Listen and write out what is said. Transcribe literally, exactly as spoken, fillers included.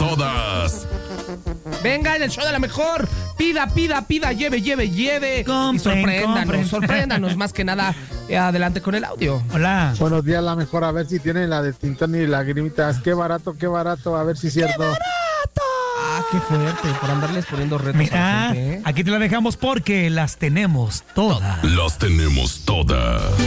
todas. Venga, en el show de la mejor. Pida, pida, pida, lleve, lleve, lleve. Compren, y sorpréndanos, compren. sorpréndanos más que nada. Eh, adelante con el audio. Hola. Buenos días, la mejor. A ver si tienen la de Tintón y Lagrimitas. Qué barato, qué barato. A ver si es cierto. Ah, qué fuerte, por andarles poniendo retos a la Mira, gente, ¿eh? aquí te la dejamos porque las tenemos todas. Las tenemos todas.